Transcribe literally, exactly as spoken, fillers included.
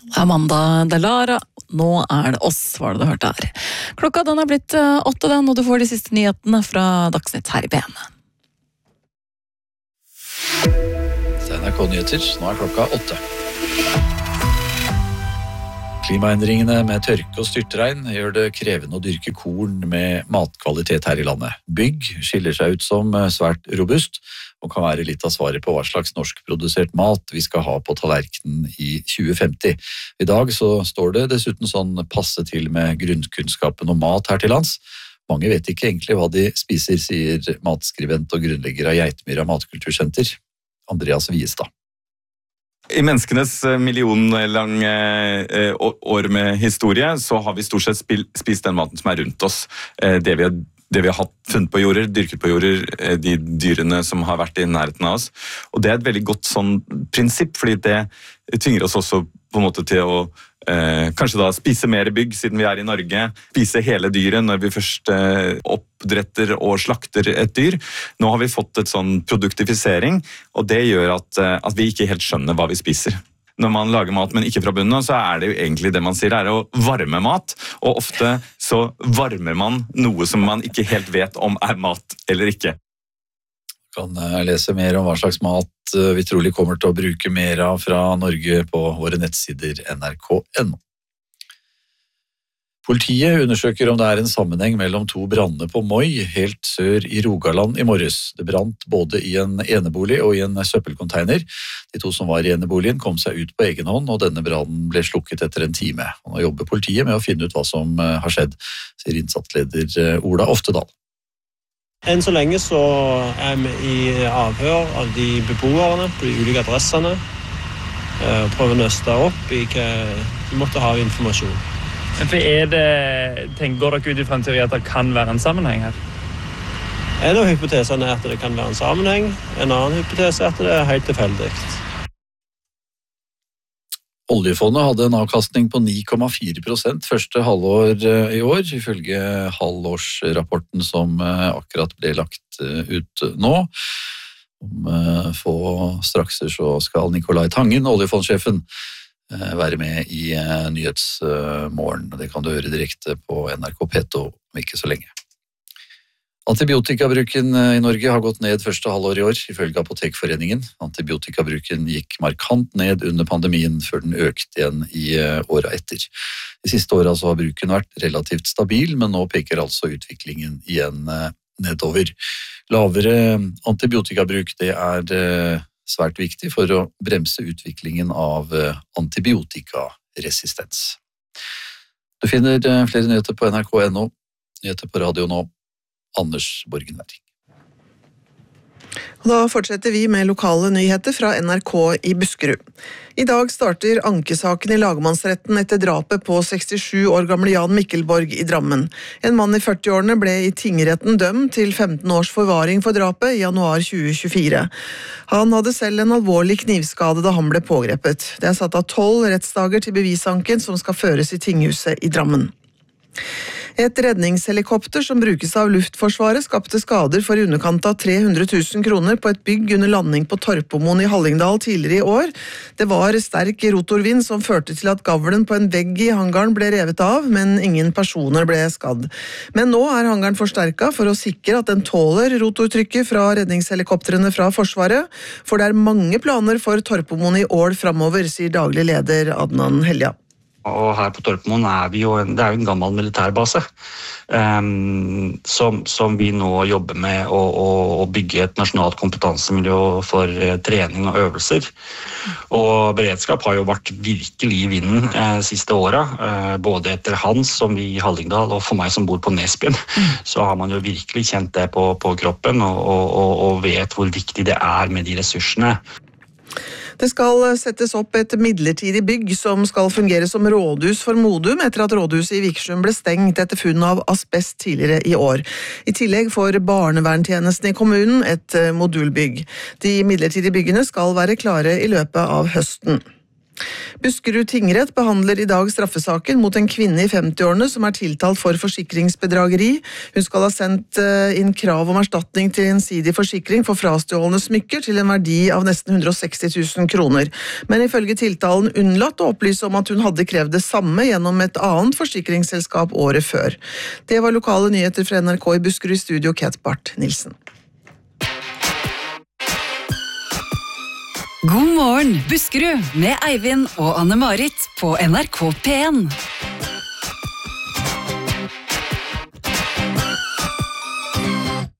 Amanda Delara, nå er det oss, var det du hørte her. Klokka den er blitt åtte den, og du får de siste nyhetene fra Dagsnytt her i B N. N R K-nyheter, nå er klokka åtte. Klimaendringene med tørke og styrtregn gjør det krevende å dyrke korn med matkvalitet her i landet. Bygg skiller seg ut som svært robust, og kan være litt av svaret på hva slags norskprodusert mat vi skal ha på tallerkenen i tjue femti. I dag så står det dessuten sånn passe til med grunnkunnskapen om mat her til lands. Mange vet ikke egentlig hva de spiser, sier matskribent og grunnlegger av Geitmyra matkultursenter, Andreas Viestad. I menneskenes millionlange år med historie så har vi stort sett spist den maten som er rundt oss. Det vi har, det vi har hatt funnet på jorder, dyrket på jorder, de dyrene som har vært i nærheten av oss. Og det er et veldig godt sånn prinsipp, fordi det tvinger oss også på en måte til å eh, kanskje da spise mer bygg siden vi er i Norge, spise hele dyret når vi først eh, oppdretter og slakter et dyr. Nå har vi fått et sånn produktifisering, og det gjør at, eh, at vi ikke helt skjønner hva vi spiser. Når man lager mat, men ikke fra bunnen, så er det jo egentlig det man sier, er å varme mat, og ofte så varmer man noe som man ikke helt vet om er mat eller ikke. Kan lese mer om hva slags mat vi trolig kommer til å bruke mer av fra Norge på våre nettsider N R K punktum N O. Politiet undersøker om det er en sammenheng mellom to branner på Moi, helt sør i Rogaland i morges. Det brant både i en enebolig og i en søppelcontainer. De to som var i eneboligen kom seg ut på egen hånd, og denne brannen ble slukket etter en time. Og nå jobber politiet med å finne ut hva som har skjedd, sier innsatsleder Ola Oftedal. Enn så lenge så er vi i avhør av de beboerne på de ulike adressene. Prøver å nøste opp i hva vi måtte ha informasjon. For er det, tenker dere ut ifra en teori at det kan være en sammenheng her? En av hypotesene er at det kan være en sammenheng. En annen hypotese er at det er helt tilfeldig. Oljefondet hadde en avkastning på ni komma fire prosent første halvår i år, ifølge halvårsrapporten som akkurat ble lagt ut nå. Om få strakser så skal Nicolai Tangen, oljefondsjefen, være med i Nyhetsmorgen. Det kan du høre direkte på N R K P to om ikke så lenge. Antibiotikabruken i Norge har gått ned første halvår i år, ifølge Apotekforeningen. Antibiotikabruken gikk markant ned under pandemien før den økte igjen i året etter. De siste årene så har bruken vært relativt stabil, men nå peker altså utviklingen igjen nedover. Lavere antibiotikabruk, det er svært viktig for å bremse utviklingen av antibiotikaresistens. Du finner flere nyheter på N R K punktum N O, nyheter på radio nå, Anders Borgenberg. Da fortsetter vi med lokale nyheter fra N R K i Buskerud. I dag starter ankesaken i lagmannsretten etter drapet på sekstisju år gamle Jan Mikkelborg i Drammen. En mann i førtiårene ble i tingretten dømt til femten års forvaring for drapet i januar tjue tjuefire. Han hadde selv en alvorlig knivskade da han ble pågrepet. Det er satt av tolv rettsdager til bevisanken som skal føres i tinghuset i Drammen. Et redningshelikopter som brukes av Luftforsvaret skapte skader for i underkant av tre hundre tusen kroner på et bygg under landing på Torpomoen i Hallingdal tidligere i år. Det var sterk rotorvind som førte til at gavlen på en vegg i hangaren ble revet av, men ingen personer ble skadd. Men nå er hangaren forsterket for å sikre at den tåler rotortrykket fra redningshelikoptrene fra Forsvaret, for det er mange planer for Torpomoen i år fremover, sier daglig leder Adnan Helja. Og her på Torpomoen er vi jo en, det er jo en gammel militærbase um, som, som vi nå jobber med å, å, å bygge et nasjonalt kompetansemiljø for uh, trening og øvelser. Og beredskap har jo vært virkelig i vinden uh, siste året, uh, både etter Hans som vi i Hallingdal og for meg som bor på Nesbyen, mm. så har man jo virkelig kjent det på, på kroppen og, og, og vet hvor viktig det er med de ressursene. Det skal settes opp et midlertidig bygg som skal fungere som rådhus for Modum etter at rådhuset i Vikersund ble stengt etter funn av asbest tidligere i år. I tillegg får barneverntjenesten i kommunen et modulbygg. De midlertidige byggene skal være klare i løpet av høsten. Buskerud tingrett behandler i dag straffesaken mot en kvinne i femti-årene som er tiltalt for forsikringsbedrageri. Hun skal ha sendt inn krav om erstatning til gjensidig forsikring for frastjålne smykker til en verdi av nesten hundre og seksti tusen kroner. Men ifølge tiltalen unnlatt å opplyse om at hun hadde krevd det samme gjennom et annet forsikringsselskap året før. Det var lokale nyheter fra N R K i Buskerud, i studio Kate Barth Nilsen. God morgen, Buskerud, med Eivind og Anne-Marit på N R K P en.